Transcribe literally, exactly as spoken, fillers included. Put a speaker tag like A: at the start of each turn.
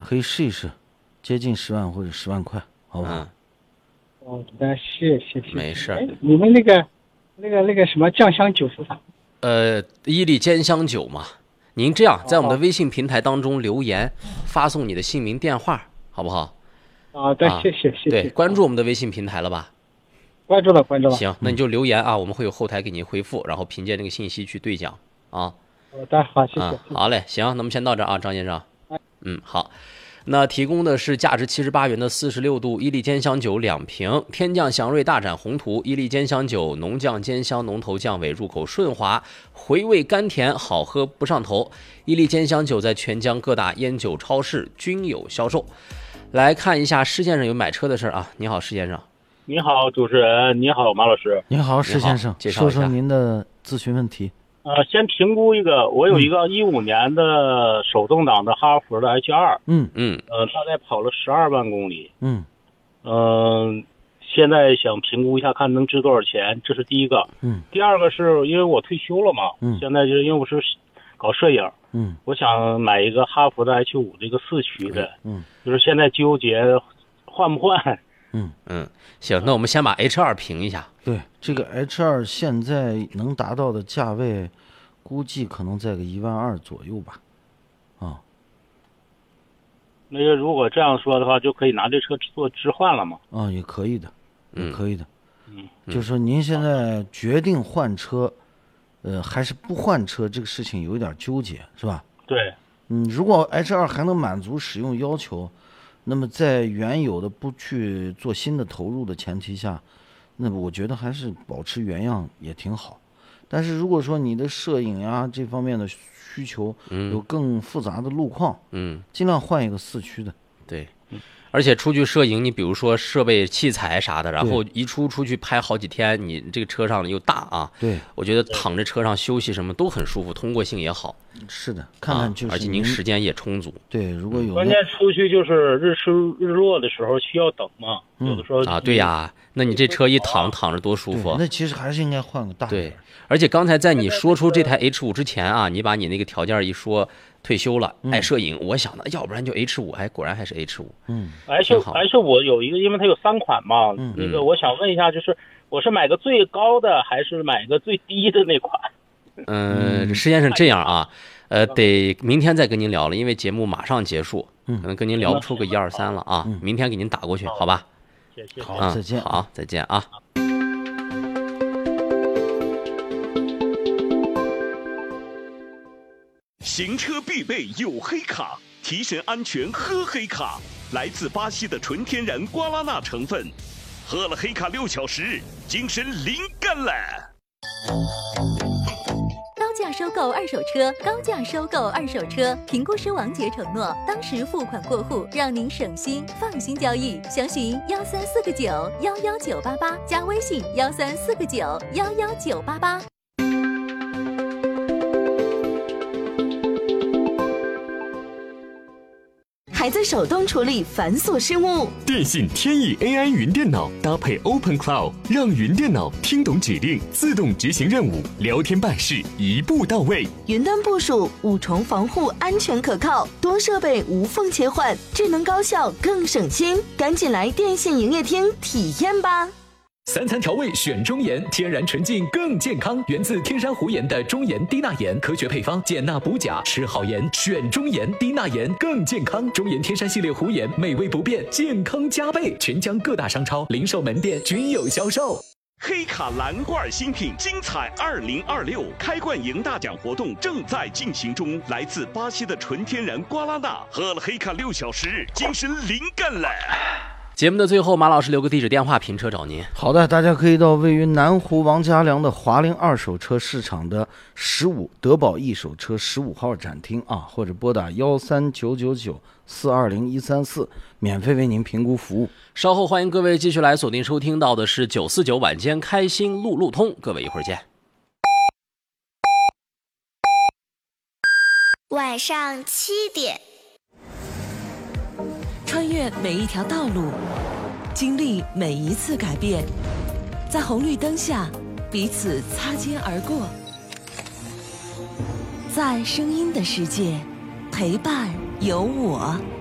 A: 可以试一试，接近十万或者十万块，好不好？
B: 嗯，
C: 哦，那谢谢谢。
B: 没事。
C: 哎，你们那个那个那个什么酱香酒是啥？
B: 呃，伊利煎香酒嘛。您这样在我们的微信平台当中留言，发送你的姓名、电话，好不好？
C: 啊，对，谢谢谢谢。
B: 对，关注我们的微信平台了吧？
C: 关注了，关注了。
B: 行，那你就留言啊，我们会有后台给您回复，然后凭借那个信息去兑奖啊。
C: 好的，好，谢谢。
B: 啊，好嘞，行，那么先到这啊，张先生。嗯，好。那提供的是价值七十八元的四十六度伊利煎香酒两瓶，天降祥瑞大展宏图伊利煎香酒，浓酱煎香，浓头酱尾，入口顺滑，回味甘甜，好喝不上头。伊利煎香酒在全江各大烟酒超市均有销售。来看一下施先生有买车的事儿啊。你好，施先生。
D: 你好，主持人。你好，马老师。
A: 你好，施先生。说说您的咨询问题。
D: 呃，先评估一个，我有一个一五年的手动挡的哈弗的 H 二，
A: 嗯
B: 嗯，
D: 呃，大概跑了十二万公里，
A: 嗯，
D: 嗯、呃，现在想评估一下，看能值多少钱，这是第一个。
A: 嗯，
D: 第二个是因为我退休了嘛，
A: 嗯，
D: 现在就是因为我是搞摄影，
A: 嗯，
D: 我想买一个哈弗的 H 五这个四驱的，
A: 嗯，
D: 就是现在纠结换不换。
A: 嗯
B: 嗯，行，那我们先把 H 二评一下。
A: 对，这个 H 二现在能达到的价位，估计可能在个一万二左右吧。啊，
D: 那个如果这样说的话，就可以拿这车做置换了吗？
A: 啊，也可以的，也可以的。
D: 嗯，
A: 就是说您现在决定换车，呃，还是不换车，这个事情有一点纠结，是吧？
D: 对。
A: 嗯，如果 H 二还能满足使用要求，那么在原有的不去做新的投入的前提下，那么我觉得还是保持原样也挺好。但是如果说你的摄影呀这方面的需求有更复杂的路况，
B: 嗯，
A: 尽量换一个四驱的。
B: 对，而且出去摄影，你比如说设备器材啥的，然后一出出去拍好几天，你这个车上又大啊，
A: 对，
B: 我觉得躺着车上休息什么都很舒服，通过性也好。
A: 是的，看看就是、
B: 啊，而且您时间也充足。
A: 对，如果有
D: 关键出去就是日出日落的时候需要等嘛，
A: 嗯、
D: 有的时候
B: 啊，对呀，那你这车一躺躺着多舒服。
A: 那其实还是应该换个大点。
B: 对，而且刚才在你说出这台 H 五之前啊，你把你那个条件一说，退休了，爱摄影，我想的要不然就 H 五，哎，果然还是 H 五。
A: 嗯
D: ，H H 五有一个，因为它有三款嘛，
A: 嗯、
D: 那个我想问一下，就是我是买个最高的还是买个最低的那款？
B: 嗯、呃，施先生这样啊。呃，得明天再跟您聊了，因为节目马上结束，可能跟您聊不出个一二三了啊。明天给您打过去，好吧？
D: 谢谢。
A: 好，再见。
B: 好，再见啊。
E: 行车必备有黑卡，提神安全喝黑卡。来自巴西的纯天然瓜拉纳成分，喝了黑卡六小时，精神灵感了。
F: 高价收购二手车，高价收购二手车。评估师王杰承诺，当时付款过户，让您省心，放心交易。详询幺三四个九幺幺九八八，加微信幺三四个九幺幺九八八。
G: 还在手动处理繁琐事务？
H: 电信天翼 A I 云电脑搭配 Open Cloud， 让云电脑听懂指令，自动执行任务，聊天办事一步到位。
G: 云端部署，五重防护，安全可靠，多设备无缝切换，智能高效更省心。赶紧来电信营业厅体验吧！
I: 三餐调味选中盐，天然纯净更健康，源自天山湖盐的中盐低钠盐，科学配方，减钠补钾，吃好盐选中盐，低钠盐更健康。中盐天山系列湖盐，美味不变，健康加倍，全江各大商超、零售门店均有销售。
E: 黑卡蓝罐新品精彩二零二六开罐赢大奖活动正在进行中，来自巴西的纯天然瓜拉纳，喝了黑卡六小时，精神灵感了。
B: 节目的最后，马老师留个地址电话，评车找您。
A: 好的，大家可以到位于南湖王家良的华菱二手车市场的十五德宝一手车十五号展厅啊，或者拨打幺三九九九四二零一三四，免费为您评估服务。
B: 稍后欢迎各位继续来锁定收听到的是九四九晚间开心路路通，各位一会儿见。
J: 晚上七点。
G: 穿越每一条道路，经历每一次改变，在红绿灯下彼此擦肩而过，在声音的世界陪伴有我。